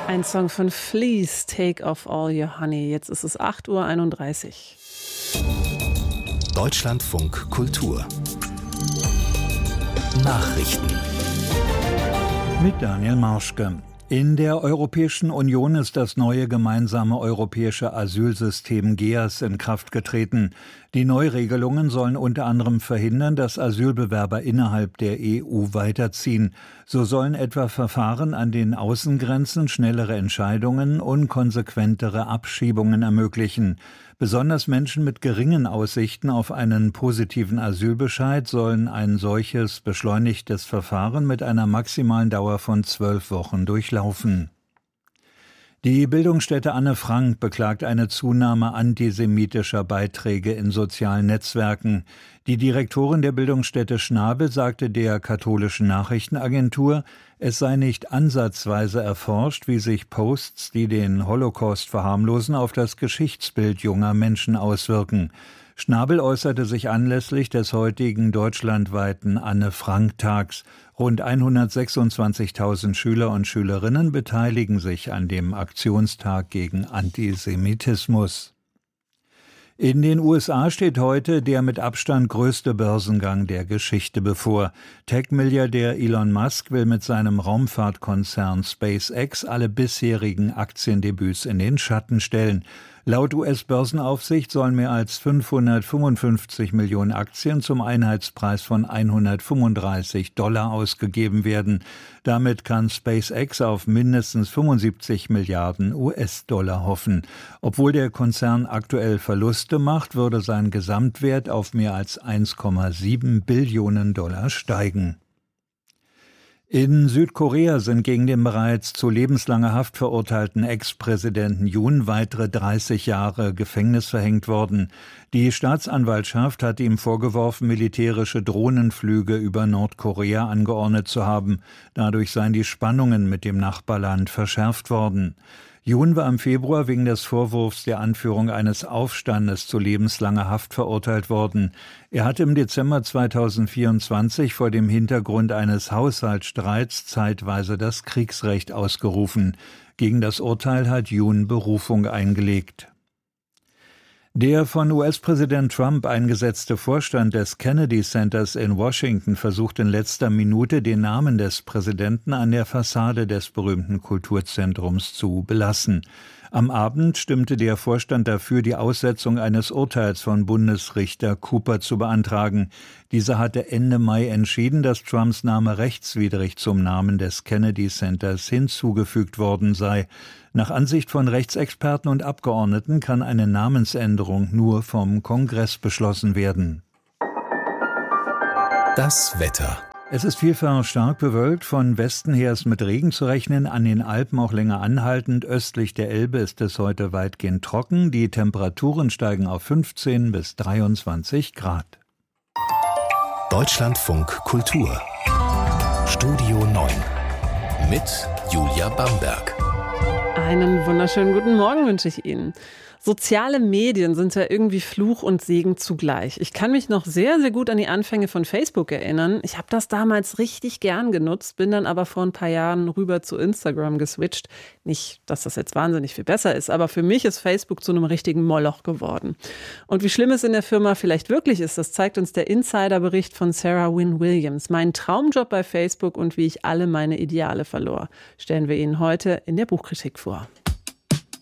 Ein Song von Fleece, Take Off All Your Honey. Jetzt ist es 8:31 Uhr. Deutschlandfunk Kultur. Nachrichten. Mit Daniel Marschke. In der Europäischen Union ist das neue gemeinsame europäische Asylsystem GEAS in Kraft getreten. Die Neuregelungen sollen unter anderem verhindern, dass Asylbewerber innerhalb der EU weiterziehen. So sollen etwa Verfahren an den Außengrenzen schnellere Entscheidungen und konsequentere Abschiebungen ermöglichen. Besonders Menschen mit geringen Aussichten auf einen positiven Asylbescheid sollen ein solches beschleunigtes Verfahren mit einer maximalen Dauer von 12 Wochen durchlaufen. Die Bildungsstätte Anne Frank beklagt eine Zunahme antisemitischer Beiträge in sozialen Netzwerken. Die Direktorin der Bildungsstätte Schnabel sagte der katholischen Nachrichtenagentur, es sei nicht ansatzweise erforscht, wie sich Posts, die den Holocaust verharmlosen, auf das Geschichtsbild junger Menschen auswirken. Schnabel äußerte sich anlässlich des heutigen deutschlandweiten Anne-Frank-Tags. Rund 126.000 Schüler und Schülerinnen beteiligen sich an dem Aktionstag gegen Antisemitismus. In den USA steht heute der mit Abstand größte Börsengang der Geschichte bevor. Tech-Milliardär Elon Musk will mit seinem Raumfahrtkonzern SpaceX alle bisherigen Aktiendebüts in den Schatten stellen. Laut US-Börsenaufsicht sollen mehr als 555 Millionen Aktien zum Einheitspreis von $135 ausgegeben werden. Damit kann SpaceX auf mindestens 75 Milliarden US-Dollar hoffen. Obwohl der Konzern aktuell Verluste macht, würde sein Gesamtwert auf mehr als 1,7 Billionen Dollar steigen. In Südkorea sind gegen den bereits zu lebenslanger Haft verurteilten Ex-Präsidenten Yoon weitere 30 Jahre Gefängnis verhängt worden. Die Staatsanwaltschaft hat ihm vorgeworfen, militärische Drohnenflüge über Nordkorea angeordnet zu haben. Dadurch seien die Spannungen mit dem Nachbarland verschärft worden. Yoon war im Februar wegen des Vorwurfs der Anführung eines Aufstandes zu lebenslanger Haft verurteilt worden. Er hatte im Dezember 2024 vor dem Hintergrund eines Haushaltsstreits zeitweise das Kriegsrecht ausgerufen. Gegen das Urteil hat Yoon Berufung eingelegt. Der von US-Präsident Trump eingesetzte Vorstand des Kennedy Centers in Washington versucht in letzter Minute, den Namen des Präsidenten an der Fassade des berühmten Kulturzentrums zu belassen. Am Abend stimmte der Vorstand dafür, die Aussetzung eines Urteils von Bundesrichter Cooper zu beantragen. Dieser hatte Ende Mai entschieden, dass Trumps Name rechtswidrig zum Namen des Kennedy Centers hinzugefügt worden sei. Nach Ansicht von Rechtsexperten und Abgeordneten kann eine Namensänderung nur vom Kongress beschlossen werden. Das Wetter. Es ist vielfach stark bewölkt, von Westen her ist mit Regen zu rechnen, an den Alpen auch länger anhaltend, östlich der Elbe ist es heute weitgehend trocken, die Temperaturen steigen auf 15 bis 23 Grad. Deutschlandfunk Kultur. Studio 9 mit Julia Bamberg. Einen wunderschönen guten Morgen wünsche ich Ihnen. Soziale Medien sind ja irgendwie Fluch und Segen zugleich. Ich kann mich noch sehr, sehr gut an die Anfänge von Facebook erinnern. Ich habe das damals richtig gern genutzt, bin dann aber vor ein paar Jahren rüber zu Instagram geswitcht. Nicht, dass das jetzt wahnsinnig viel besser ist, aber für mich ist Facebook zu einem richtigen Moloch geworden. Und wie schlimm es in der Firma vielleicht wirklich ist, das zeigt uns der Insiderbericht von Sarah Wynne Williams. Mein Traumjob bei Facebook und wie ich alle meine Ideale verlor, stellen wir Ihnen heute in der Buchkritik vor.